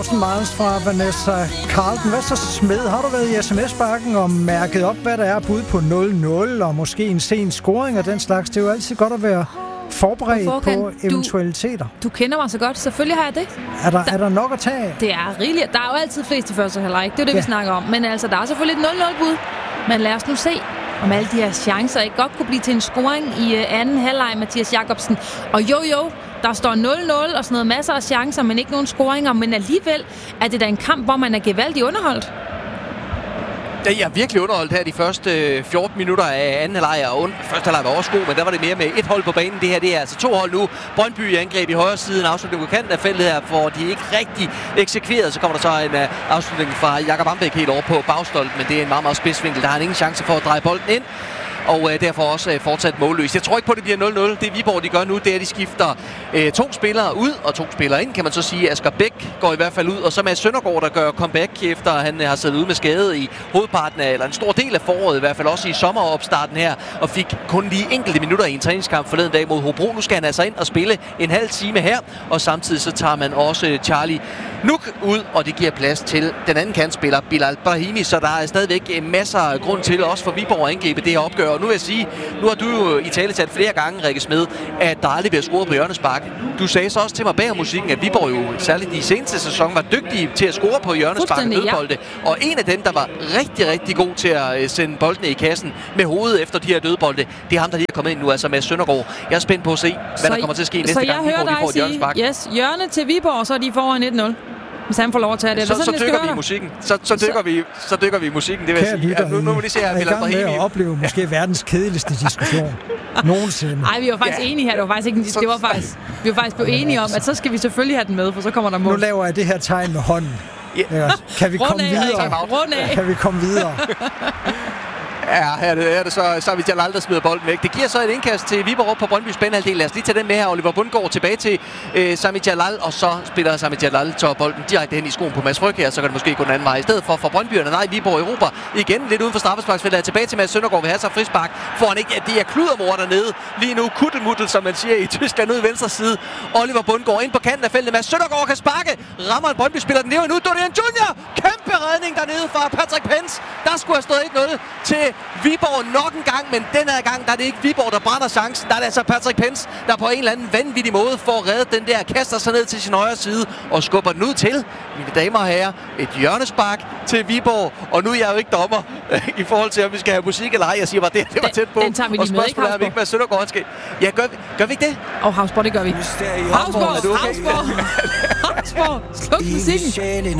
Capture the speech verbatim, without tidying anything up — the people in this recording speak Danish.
Thousand Miles fra Vanessa Carlton. Hvad så, Smed? Har du været i sms-bakken og mærket op, hvad der er bud på nul nul og måske en sen scoring og den slags? Det er jo altid godt at være forberedt på, på eventualiteter. Du, du kender mig så godt. Selvfølgelig har jeg det. Er der, der, er der nok at tage af? Det er rigeligt. Der er jo altid flest i første halvleg. Det er jo det, ja. vi snakker om. Men altså, der er selvfølgelig et nul nul-bud. Men lad os nu se, om alle de her chancer ikke godt kunne blive til en scoring i uh, anden halvleg, Mathias Jakobsen. Og jo, jo, der står nul nul og sådan noget, masser af chancer, men ikke nogen scoringer. Men alligevel er det da en kamp, hvor man er gevaldigt underholdt. Ja, jeg er virkelig underholdt her de første fjorten minutter af anden halvleg, og første halvleg var også god, men der var det mere med et hold på banen. Det her, det er altså to hold nu. Brøndby i angreb i højre side, en afslutning på kanten af feltet her, hvor de ikke rigtig eksekverede. Så kommer der så en uh, afslutning fra Jakob Ambæk helt over på bagstolpen, men det er en meget, meget spidsvinkel. Der har han ingen chance for at dreje bolden ind. Og øh, derfor også øh, fortsat målløst. Jeg tror ikke på, at det bliver nul nul. Det Viborg, de gør nu, det er, at de skifter øh, to spillere ud og to spillere ind, kan man så sige. Asger Bæk går i hvert fald ud, og så Mads Søndergaard, der gør comeback, efter han øh, har siddet ude med skade i hovedparten af, eller en stor del af foråret, i hvert fald også i sommeropstarten her, og fik kun lige enkelte minutter i en træningskamp forleden dag mod Hobro. Nu skal han altså ind og spille en halv time her, og samtidig så tager man også øh, Charlie Nuk ud, og det giver plads til den anden kantspiller, Bilal Brahimi, så der er stadigvæk masser af grund til også for Viborg at angribe det her opgør. Og nu vil jeg sige, nu har du jo i tale sat flere gange, Rikke Smed, at der aldrig bliver scoret på hjørnespark. Du sagde så også til mig bag musikken, at Viborg jo særligt i seneste sæson var dygtige til at score på hjørnespark og dødbolde. Ja. Og en af dem, der var rigtig, rigtig god til at sende boldene i kassen med hovedet efter de her dødbolde, det er ham, der lige er kommet ind nu, altså med Søndergaard. Jeg er spændt på at se, hvad så der kommer til at ske næste gang, Viborg de får et hjørnespark. Yes, hjørne til Viborg, så er de foran et nul. Hvis han får lov at tage det. Så, så, så dykker vi i musikken. Så, så, dykker så... Vi, så dykker vi i musikken, det vil jeg sige. Ja, nu, nu må de se her, jeg er i gang med at opleve måske verdens kedeligste diskussion nogensinde. Nej, vi var faktisk ja. enige her. Det var faktisk ikke, det var faktisk, vi var faktisk blevet enige om, at så skal vi selvfølgelig have den med, for så kommer der mål. Nu laver jeg det her tegn med hånden. Yeah. Kan vi komme videre? Kan vi komme videre? Ja, her er det, er det så Sami Jalal, der smider bolden væk. Det giver så et indkast til Viborg på Brøndbys banehalvdel. Lad os lige tage den med her. Oliver Bundgaard tilbage til øh, Sami Jalal, og så spiller Sami Jalal tør bolden direkte hen i skoen på Mads Fryg her. Så kan det måske gå den anden vej. I stedet for for Brøndbyerne, nej, Viborg Europa igen lidt uden for straffesparksfeltet. Er tilbage til Mads Søndergaard ved Hasser frispark. Får han ikke, ja, det er kludermor dernede. Lige nu kuttelmuttel, som man siger i Tyskland, ud i venstre side. Oliver Bundgaard ind på kanten af feltet. Mads Søndergaard kan sparke. Rammer en Brøndby, spiller den lever nu. Dorian Junior. Kæmpe redning dernede fra Patrick Pence. Der skulle have stået et nul til Viborg nok en gang, men den her gang, der er det ikke Viborg, der brænder chancen. Der er det altså Patrick Pence, der på en eller anden vanvittig måde får reddet den der, kaster sig ned til sin højre side og skubber den ud til, mine damer og herrer, et hjørnespark til Viborg. Og nu er jeg jo ikke dommer i forhold til, om vi skal have musik eller ej. Jeg siger bare, det, det var tæt på. Den, den tager vi lige med, ikke, Havsborg? Ikke med Søndergaard skal. Ja, gør vi, gør vi ikke det? Åh, oh, Havsborg, det gør vi. Havsborg, Havsborg, Havsborg, sluk musikken.